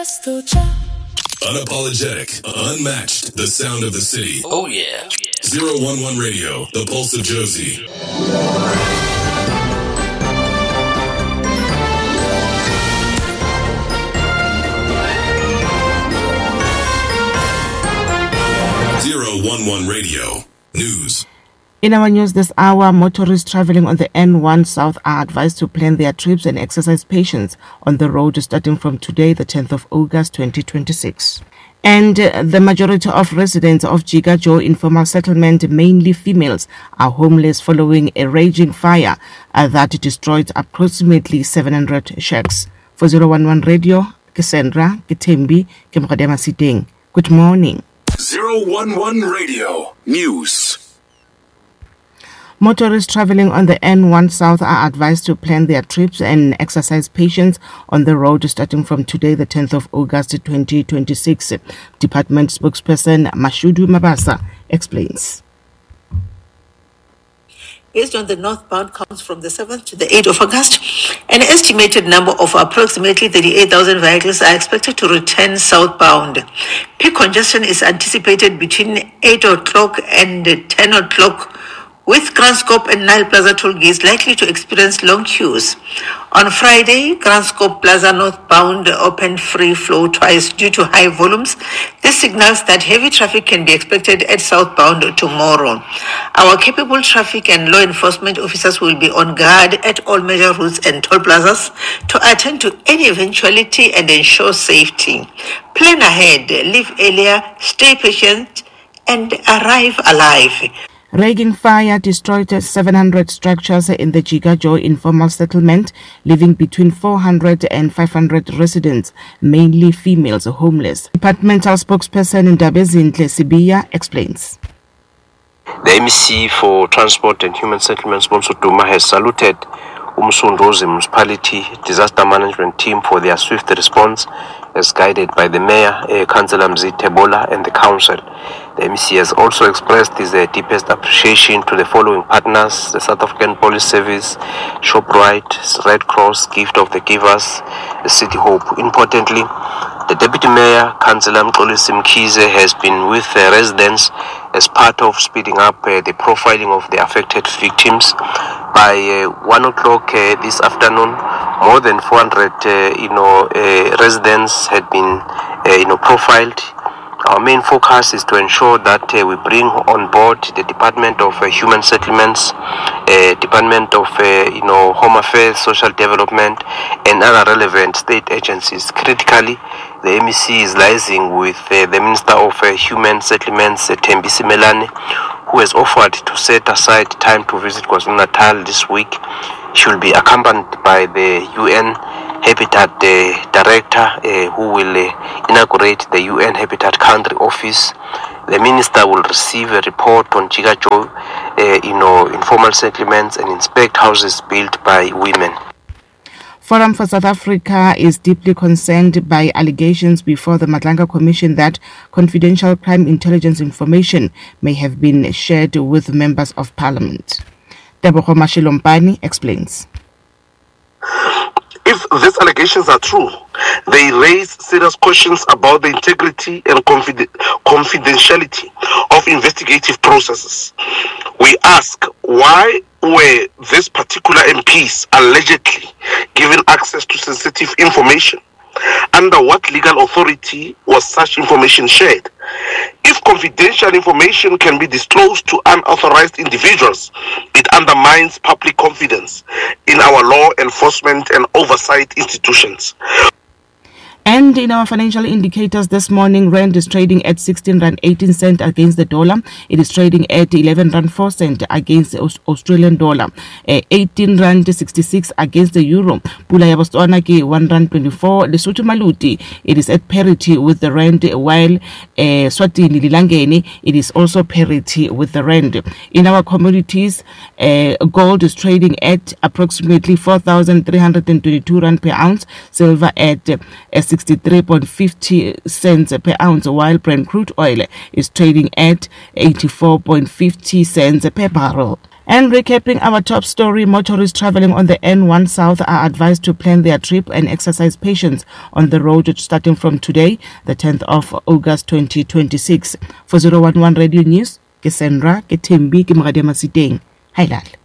Unapologetic, unmatched, the sound of the city. Oh yeah. 011 Radio, the pulse of Josie. Radio News. In our news this hour, motorists traveling on the N1 South are advised to plan their trips and exercise patience on the road starting from today, the 10th of August 2026. And the majority of residents of Jiga Joe informal settlement, mainly females, are homeless following a raging fire that destroyed approximately 700 shacks. For 011 Radio, Cassandra, Kitembi, Kemradema Siteng. Good morning. 011 Radio News. Motorists traveling on the N1 South are advised to plan their trips and exercise patience on the road starting from today, the 10th of August 2026. Department spokesperson Mashudu Mabasa explains. Based on the northbound counts from the 7th to the 8th of August, an estimated number of approximately 38,000 vehicles are expected to return southbound. Peak congestion is anticipated between 8 o'clock and 10 o'clock, with Kranskop and Nile Plaza toll gates likely to experience long queues. On Friday, Kranskop Plaza northbound opened free flow twice due to high volumes. This signals that heavy traffic can be expected at southbound tomorrow. Our capable traffic and law enforcement officers will be on guard at all major routes and toll plazas to attend to any eventuality and ensure safety. Plan ahead, leave earlier, stay patient, and arrive alive. Raging fire destroyed 700 structures in the Jiga Joe informal settlement, leaving between 400 and 500 residents, mainly females, homeless. Departmental spokesperson Ndabezinhle Sibiya explains. The MEC for Transport and Human Settlements, Bonso Duma, has saluted Umsundozi Municipality Disaster Management Team for their swift response, as guided by the Mayor, Councillor Mzi Tebola, and the Council. The MEC has also expressed his deepest appreciation to the following partners: the South African Police Service, ShopRite, Red Cross, Gift of the Givers, the City Hope. Importantly, the Deputy Mayor, Councillor Mxolisi Mkhize, has been with the residents as part of speeding up the profiling of the affected victims. By 1 o'clock this afternoon, more than 400 residents had been profiled. Our main focus is to ensure that we bring on board the Department of Human Settlements, Department of Home Affairs, Social Development, and other relevant state agencies. Critically, the MEC is liaising with the Minister of Human Settlements, Thembisi Melane, who has offered to set aside time to visit KwaZulu-Natal this week. She will be accompanied by the UN Habitat Director, who will inaugurate the UN Habitat Country Office. The Minister will receive a report on Jiga Joe, informal settlements, and inspect houses built by women. Forum for South Africa is deeply concerned by allegations before the Madlanga Commission that confidential crime intelligence information may have been shared with members of parliament. Tebogo Mashilompani explains. If these allegations are true, they raise serious questions about the integrity and confidentiality of investigative processes. We ask, why were these particular MPs allegedly given access to sensitive information? Under what legal authority was such information shared? If confidential information can be disclosed to unauthorized individuals, it undermines public confidence in our law enforcement and oversight institutions. And in our financial indicators this morning, Rand is trading at 16 Rand 18 cent against the dollar. It is trading at 11 Rand 4 cent against the Australian dollar. 18 Rand 66 against the euro. Pula ya Botswana ke 1 Rand 24. Lesotho Maluti, it is at parity with the Rand, while Swatini Lilangeni, it is also parity with the Rand. In our commodities, gold is trading at approximately 4,322 Rand per ounce. Silver at 63.50 cents per ounce, while Brent crude oil is trading at 84.50 cents per barrel. And recapping our top story, motorists traveling on the N1 South are advised to plan their trip and exercise patience on the road starting from today, the 10th of August 2026. For 011 Radio News, ke Sandra, ke Thembi, ke Mogadema Siteng. Hi, Lal.